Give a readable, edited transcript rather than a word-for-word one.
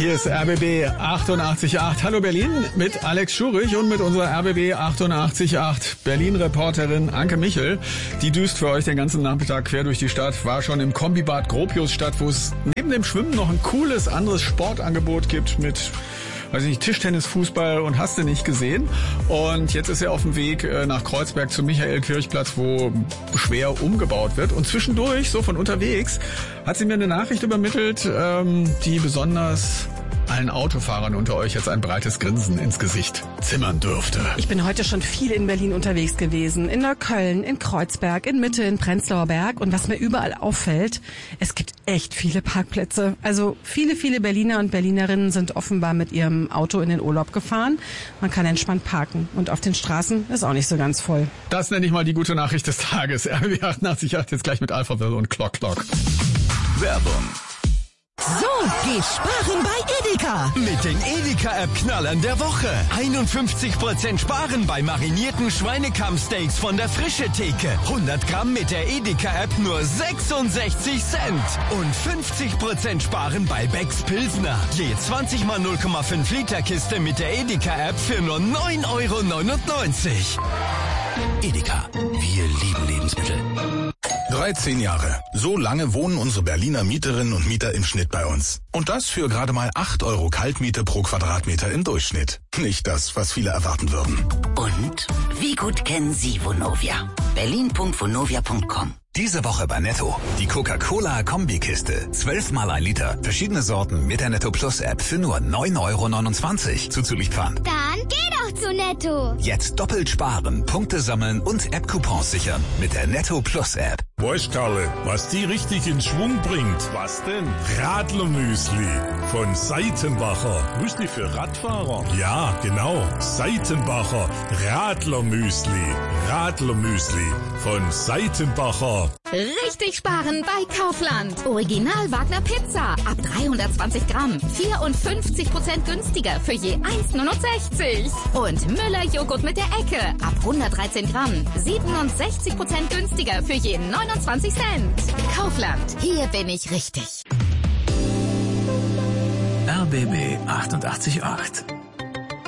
Hier ist RBB 88.8. Hallo Berlin mit Alex Schurich und mit unserer RBB 88.8 Berlin-Reporterin Anke Michel. Die düst für euch den ganzen Nachmittag quer durch die Stadt, war schon im Kombibad Gropiusstadt, wo es neben dem Schwimmen noch ein cooles anderes Sportangebot gibt mit, weiß nicht, Tischtennis, Fußball und hast du nicht gesehen. Und jetzt ist er auf dem Weg nach Kreuzberg zum Michael-Kirchplatz, wo schwer umgebaut wird. Und zwischendurch, so von unterwegs, hat sie mir eine Nachricht übermittelt, die besonders allen Autofahrern unter euch jetzt ein breites Grinsen ins Gesicht zimmern dürfte. Ich bin heute schon viel in Berlin unterwegs gewesen. In Neukölln, in Kreuzberg, in Mitte, in Prenzlauer Berg. Und was mir überall auffällt, es gibt echt viele Parkplätze. Also viele Berliner und Berlinerinnen sind offenbar mit ihrem Auto in den Urlaub gefahren. Man kann entspannt parken. Und auf den Straßen ist auch nicht so ganz voll. Das nenne ich mal die gute Nachricht des Tages. RBB 88.8 jetzt gleich mit Alphaville und Clock. Werbung. So, geh sparen bei Edeka. Mit den Edeka-App-Knallern der Woche. 51% sparen bei marinierten Schweinekammsteaks von der Frische Theke. 100 Gramm mit der Edeka-App nur 66 Cent. Und 50% sparen bei Becks Pilsner. Je 20 mal 0,5 Liter Kiste mit der Edeka-App für nur 9,99 €. Edeka, wir lieben Lebensmittel. 13 Jahre. So lange wohnen unsere Berliner Mieterinnen und Mieter im Schnitt bei uns. Und das für gerade mal 8 € Kaltmiete pro Quadratmeter im Durchschnitt. Nicht das, was viele erwarten würden. Und wie gut kennen Sie Vonovia? berlin.vonovia.com. Diese Woche bei Netto. Die Coca-Cola-Kombikiste. 12 mal 1 Liter. Verschiedene Sorten mit der Netto Plus App für nur 9,29 € Zuzulieferern. Dann geh doch zu Netto. Jetzt doppelt sparen, Punkte sammeln und App-Coupons sichern mit der Netto Plus App. Weißt Karle, was die richtig in Schwung bringt? Was denn? Radlermüsli von Seitenbacher. Müsli für Radfahrer? Ja, genau. Seitenbacher Radlermüsli. Radlermüsli von Seitenbacher. Richtig sparen bei Kaufland. Original Wagner Pizza ab 320 Gramm. 54% günstiger für je 1,69 €. Und Müller Joghurt mit der Ecke ab 113 Gramm. 67% günstiger für je 29 Cent. Kaufland, hier bin ich richtig. RBB 88.8